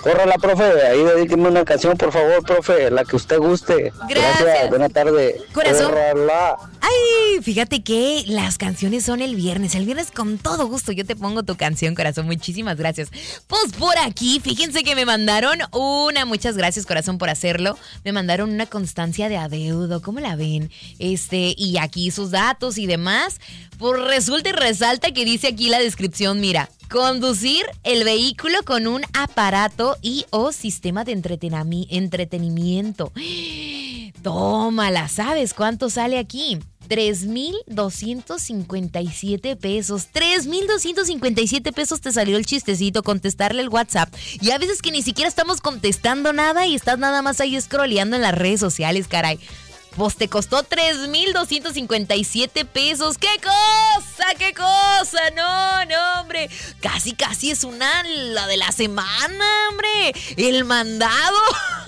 Córrala, profe, ahí dedíqueme una canción, por favor, profe, la que usted guste. Gracias. Buena tarde. Corazón. Córrala. Ay, fíjate que las canciones son el viernes. El viernes con todo gusto yo te pongo tu canción, corazón. Muchísimas gracias. Pues por aquí, fíjense que me mandaron muchas gracias, corazón, por hacerlo. Me mandaron una constancia de adeudo, ¿cómo la ven? Y aquí sus datos y demás. Pues resulta y resalta que dice aquí la descripción, mira. Conducir el vehículo con un aparato y o sistema de entretenimiento. Tómala, ¿sabes cuánto sale aquí? 3,257 pesos. 3,257 pesos te salió el chistecito, contestarle el WhatsApp. Y a veces que ni siquiera estamos contestando nada y estás nada más ahí scrolleando en las redes sociales, caray. Pues te costó 3,257 pesos. ¡Qué cosa! ¡Qué cosa! No, hombre. Casi es la de la semana, hombre. El mandado.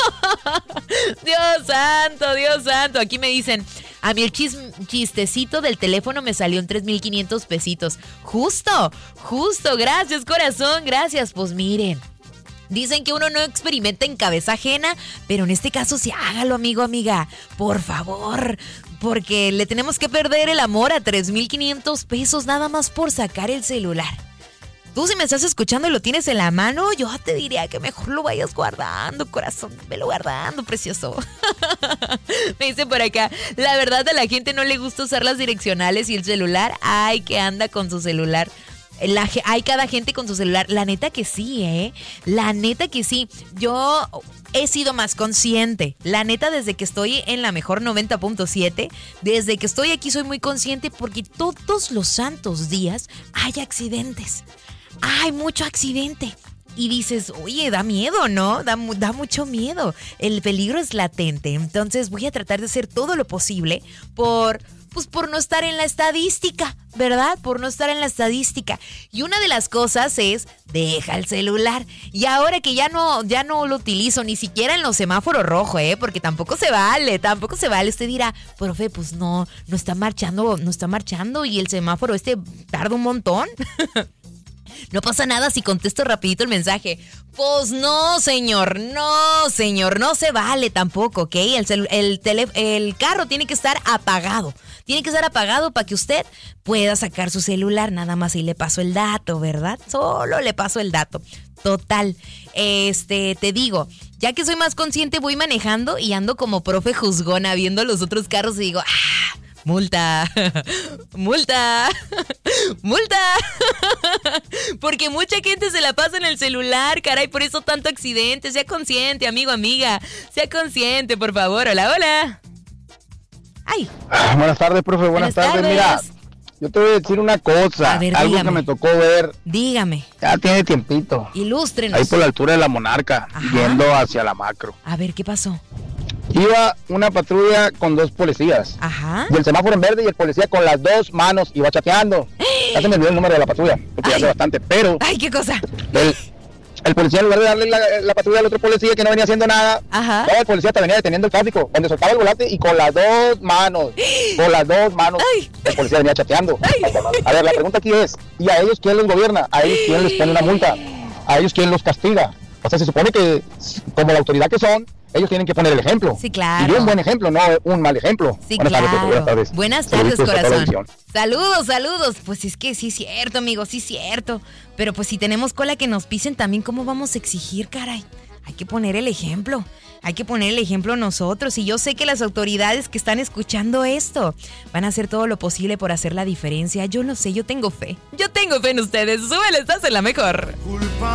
Dios santo. Aquí me dicen, a mí el chistecito del teléfono me salió en 3,500 pesitos. Justo. Gracias, corazón. Gracias. Pues miren. Dicen que uno no experimenta en cabeza ajena, pero en este caso sí hágalo, amigo, amiga. Por favor, porque le tenemos que perder el amor a 3,500 pesos nada más por sacar el celular. Tú si me estás escuchando y lo tienes en la mano, yo te diría que mejor lo vayas guardando, corazón. Velo guardando, precioso. Me dice por acá, la verdad a la gente no le gusta usar las direccionales y el celular. Ay, que anda con su celular. Hay cada gente con su celular. La neta que sí, La neta que sí. Yo he sido más consciente. La neta, desde que estoy en la mejor 90.7, desde que estoy aquí soy muy consciente porque todos los santos días hay accidentes. Hay mucho accidente. Y dices, oye, da miedo, ¿no? Da mucho miedo. El peligro es latente. Entonces voy a tratar de hacer todo lo posible por no estar en la estadística, ¿verdad? Por no estar en la estadística. Y una de las cosas es, deja el celular. Y ahora que ya no lo utilizo ni siquiera en los semáforos rojos, porque tampoco se vale. Usted dirá, profe, pues no está marchando y el semáforo tarda un montón. No pasa nada si contesto rapidito el mensaje. Pues no, señor, no se vale tampoco, ¿ok? El carro tiene que estar apagado. Tiene que estar apagado para que usted pueda sacar su celular. Nada más ahí le paso el dato, ¿verdad? Solo le paso el dato. Total, te digo, ya que soy más consciente voy manejando y ando como profe juzgona viendo los otros carros y digo, multa. Porque mucha gente se la pasa en el celular, caray, por eso tanto accidente. Sea consciente, amigo, amiga. Sea consciente, por favor. Hola. Ay. Buenas tardes, profe. Buenas tardes. Mira, yo te voy a decir una cosa. A ver, algo dígame. Que me tocó ver. Dígame. Ya tiene tiempito. Ilústrenos. Ahí por la altura de la Monarca, yendo hacia la Macro. A ver, ¿qué pasó? Iba una patrulla con 2 policías. Ajá. Y el semáforo en verde y el policía con las 2 manos iba chateando. Ya se me olvidó el número de la patrulla, porque ya hace bastante, pero... ¡Ay, qué cosa! El policía, en lugar de darle la patrulla al otro policía que no venía haciendo nada, no, el policía te venía deteniendo el tráfico, donde soltaba el volante y con las 2 manos, ¡Ay! el policía venía chateando. ¡Ay! A ver, la pregunta aquí es, ¿y a ellos quién los gobierna? ¿A ellos quién les pone una multa? ¿A ellos quién los castiga? O sea, se supone que, como la autoridad que son, ellos tienen que poner el ejemplo. Sí, claro. Y un buen ejemplo, no un mal ejemplo. Sí, buenas claro. tardes, buenas tardes. Buenas tardes, corazón. Saludos. Saludos. Pues es que sí es cierto, amigo, sí es cierto. Pero pues si tenemos cola que nos pisen también, ¿cómo vamos a exigir, caray? Hay que poner el ejemplo. Hay que poner el ejemplo nosotros. Y yo sé que las autoridades que están escuchando esto van a hacer todo lo posible por hacer la diferencia. Yo lo sé, yo tengo fe. Yo tengo fe en ustedes. Súbele, estás en la mejor.